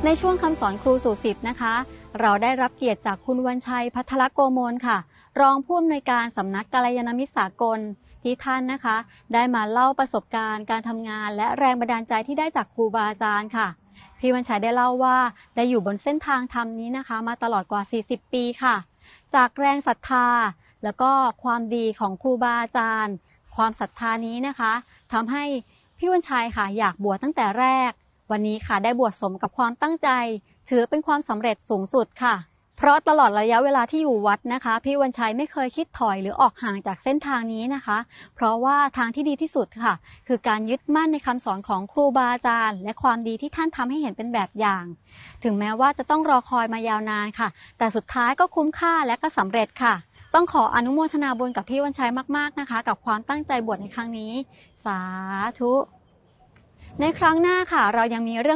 ในช่วงคำสอนครูสู่ศิษย์นะคะเราได้รับเกียรติจากคุณวันชัยภัทรโกมลค่ะรองผู้อำนวยการสำนักกัลยาณมิตรสากลที่ท่านนะคะได้มาเล่าประสบการณ์การทำงานและแรงบันดาลใจที่ได้จากครูบาอาจารย์ค่ะพี่วันชัยได้เล่าว่าได้อยู่บนเส้นทางธรรมนี้นะคะมาตลอดกว่า40ปีค่ะจากแรงศรัทธาแล้วก็ความดีของครูบาอาจารย์ความศรัทธานี้นะคะทำให้พี่วันชัยค่ะอยากบวชตั้งแต่แรกวันนี้ค่ะได้บวชสมกับความตั้งใจถือเป็นความสำเร็จสูงสุดค่ะเพราะตลอดระยะเวลาที่อยู่วัดนะคะพี่วันชัยไม่เคยคิดถอยหรือออกห่างจากเส้นทางนี้นะคะเพราะว่าทางที่ดีที่สุดค่ะคือการยึดมั่นในคำสอนของครูบาอาจารย์และความดีที่ท่านทำให้เห็นเป็นแบบอย่างถึงแม้ว่าจะต้องรอคอยมายาวนานค่ะแต่สุดท้ายก็คุ้มค่าและก็สำเร็จค่ะต้องขออนุโมทนาบุญกับพี่วันชัยมากๆนะคะกับความตั้งใจบวชในครั้งนี้สาธุในครั้งหน้าค่ะเรายังมีเรื่อง